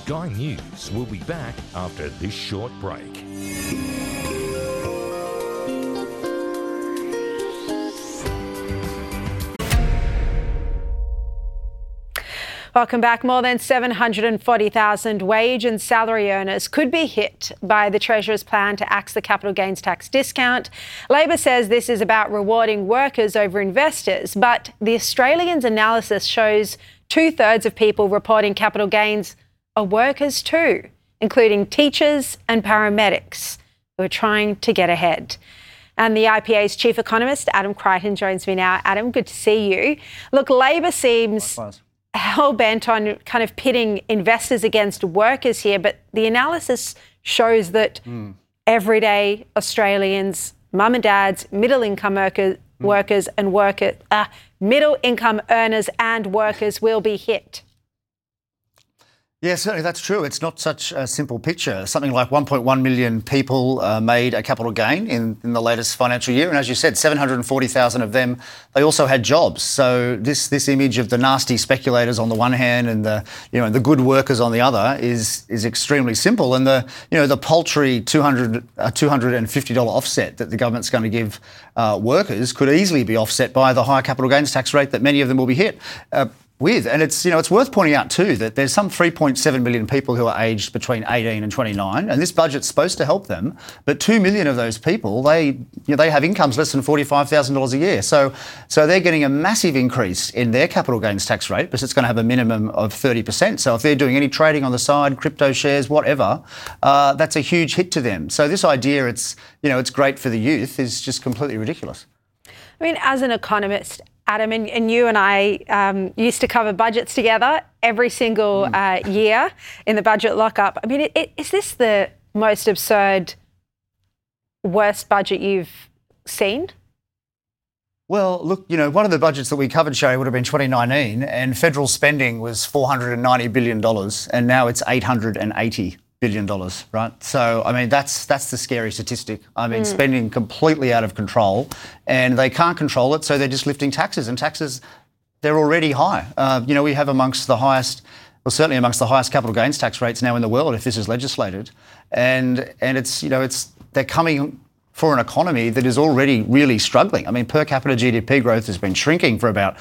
Sky News will be back after this short break. Welcome back. More than 740,000 wage and salary earners could be hit by the Treasurer's plan to axe the capital gains tax discount. Labor says this is about rewarding workers over investors, but the Australian's analysis shows 2/3 of people reporting capital gains are workers too, including teachers and paramedics who are trying to get ahead. And the IPA's chief economist, Adam Crichton, joins me now. Adam, good to see you. Look, Labor seems hell-bent on kind of pitting investors against workers here, but the analysis shows that everyday Australians, mum and dads, middle-income middle-income earners and workers will be hit. Yeah, certainly that's true. It's not such a simple picture. Something like 1.1 million people made a capital gain in the latest financial year. And as you said, 740,000 of them, they also had jobs. So this image of the nasty speculators on the one hand and the good workers on the other is extremely simple. And the paltry $250 offset that the government's going to give workers could easily be offset by the higher capital gains tax rate that many of them will be hit with. And it's worth pointing out too that there's some 3.7 million people who are aged between 18 and 29, and this budget's supposed to help them. But 2 million of those people, they have incomes less than $45,000 a year. So they're getting a massive increase in their capital gains tax rate because it's going to have a minimum of 30%. So if they're doing any trading on the side, crypto shares, whatever, that's a huge hit to them. So this idea it's great for the youth is just completely ridiculous. I mean, as an economist, Adam, and you and I used to cover budgets together every single year in the budget lockup. I mean, is this the most absurd, worst budget you've seen? Well, look, one of the budgets that we covered, Sherry, would have been 2019, and federal spending was $490 billion, and now it's $880 billion, right? So, I mean, that's the scary statistic. I mean, spending completely out of control, and they can't control it, so they're just lifting taxes, and taxes, they're already high. We have certainly amongst the highest capital gains tax rates now in the world if this is legislated, and they're coming for an economy that is already really struggling. I mean, per capita GDP growth has been shrinking for about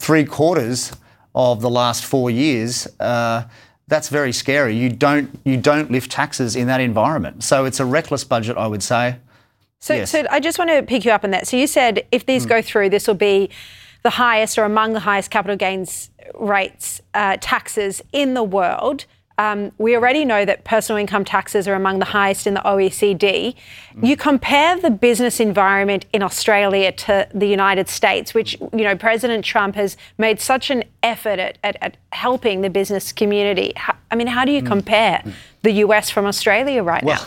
3/4 of the last 4 years. That's very scary. You don't lift taxes in that environment. So it's a reckless budget, I would say. So I just want to pick you up on that. So you said if these go through, this will be the highest or among the highest capital gains rates, taxes in the world. We already know that personal income taxes are among the highest in the OECD. You compare the business environment in Australia to the United States, which, President Trump has made such an effort at helping the business community. How do you compare the US from Australia right now?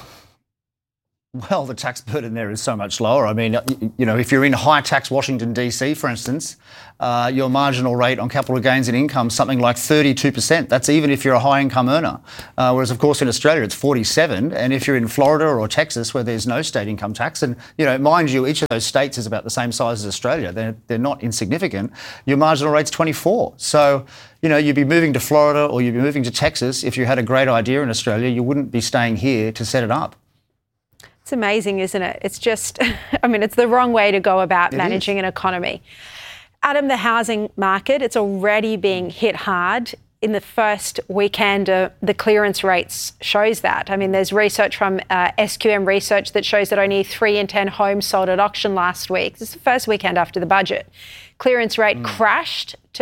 Well, the tax burden there is so much lower. I mean, if you're in high tax Washington, D.C., for instance, your marginal rate on capital gains and income is something like 32%. That's even if you're a high income earner. Whereas, of course, in Australia, it's 47%. And if you're in Florida or Texas, where there's no state income tax, and, mind you, each of those states is about the same size as Australia. They're not insignificant. Your marginal rate's 24%. So, you'd be moving to Florida or you'd be moving to Texas. If you had a great idea in Australia, you wouldn't be staying here to set it up. It's amazing, isn't it? It's just, it's the wrong way to go about managing an economy. Adam, the housing market, it's already being hit hard. In the first weekend, the clearance rates shows that. There's research from SQM Research that shows that only 3 in 10 homes sold at auction last week. This is the first weekend after the budget. Clearance rate crashed to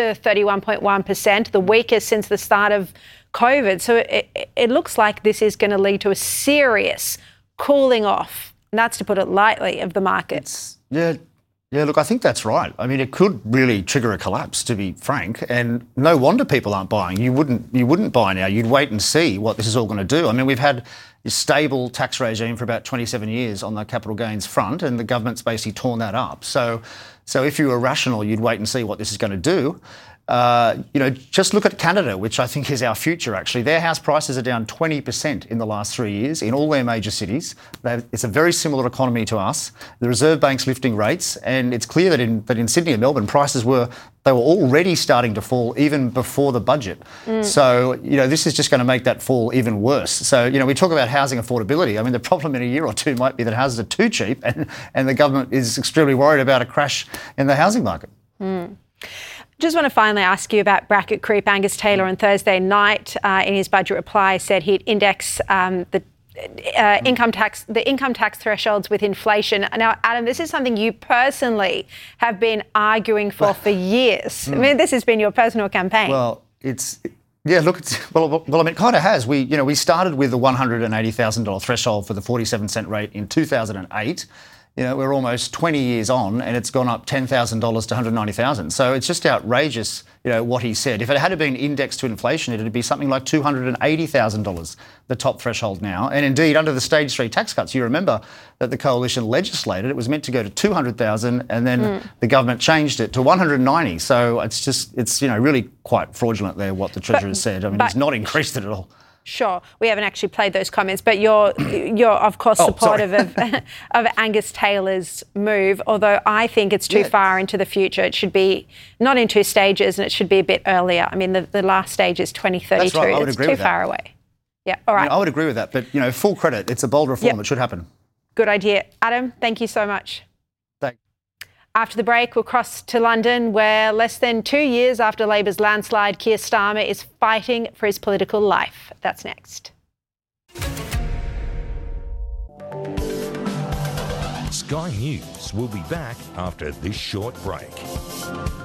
31.1%, the weakest since the start of COVID. So it looks like this is going to lead to a serious cooling off, and that's to put it lightly, of the markets. Yeah, look, I think that's right. It could really trigger a collapse, to be frank, and no wonder people aren't buying. You wouldn't buy now. You'd wait and see what this is all going to do. We've had a stable tax regime for about 27 years on the capital gains front, and the government's basically torn that up. So if you were rational, you'd wait and see what this is going to do. Just look at Canada, which I think is our future, actually. Their house prices are down 20% in the last 3 years in all their major cities. It's a very similar economy to us. The Reserve Bank's lifting rates, and it's clear that in Sydney and Melbourne, prices were already starting to fall even before the budget. So, this is just going to make that fall even worse. So, we talk about housing affordability. I mean, the problem in a year or two might be that houses are too cheap and the government is extremely worried about a crash in the housing market. Just want to finally ask you about bracket creep. Angus Taylor on Thursday night in his budget reply said he'd index the income tax thresholds with inflation. Now, Adam, this is something you personally have been arguing for years. I mean, this has been your personal campaign. Well, it kind of has. We started with the $180,000 threshold for the 47-cent rate in 2008. We're almost 20 years on and it's gone up $10,000 to $190,000. So it's just outrageous, what he said. If it had been indexed to inflation, it'd be something like $280,000, the top threshold now. And indeed, under the Stage 3 tax cuts, you remember that the coalition legislated, it was meant to go to $200,000 and then the government changed it to $190,000. So it's really quite fraudulent there, what the Treasurer said. I mean, he's not increased it at all. Sure, we haven't actually played those comments, but you're of course supportive of Angus Taylor's move, although I think it's too far into the future. It should be not in 2 stages and it should be a bit earlier. I mean, the last stage is 2032. That's right. I would it's agree too with far that. away. Yeah, all right. I would agree with that, but, full credit. It's a bold reform. It should happen. Good idea. Adam, thank you so much. Thanks. After the break, we'll cross to London, where less than 2 years after Labor's landslide, Keir Starmer is fighting for his political life. That's next. Sky News will be back after this short break.